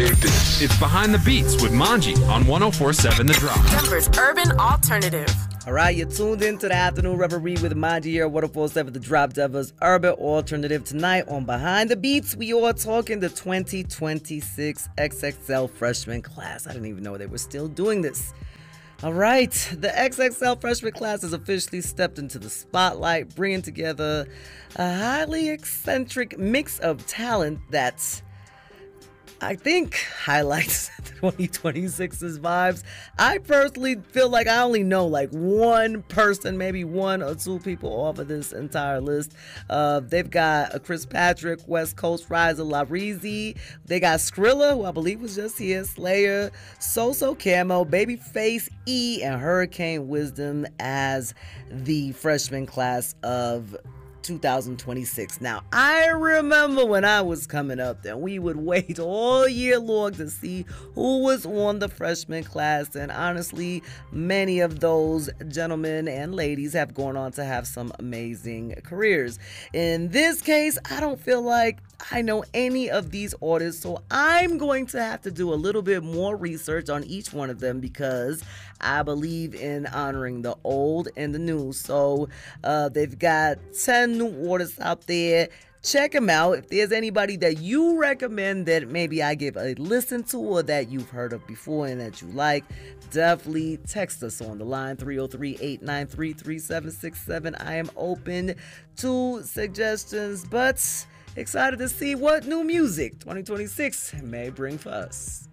Dig this. It's Behind the Beats with Manji on 104.7 The Drop. Denver's urban alternative. All right, you're tuned in to the Afternoon Reverie with Manji here, 104.7 The Drop, Denver's urban alternative. Tonight on Behind the Beats, we are talking the 2026 XXL freshman class. I didn't even know they were still doing this. All right, the XXL freshman class has officially stepped into the spotlight, bringing together a highly eccentric mix of talent that's, I think, highlights 2026's vibes. I personally feel like I only know like one person, maybe one or two people off of this entire list. They've got a Chris Patrick, West Coast Riser, Larizi. They got Skrilla, who I believe was just here, Slayer, So Camo, Babyface E, and Hurricane Wisdom as the freshman class of 2026. Now, I remember when I was coming up that we would wait all year long to see who was on the freshman class, and honestly, many of those gentlemen and ladies have gone on to have some amazing careers. In this case, I don't feel like I know any of these artists, so I'm going to have to do a little bit more research on each one of them because I believe in honoring the old and the new. So they've got 10 new artists out there. Check them out. If there's anybody that you recommend that maybe I give a listen to or that you've heard of before and that you like, definitely text us on the line 303-893-3767. I am open to suggestions, but excited to see what new music 2026 may bring for us.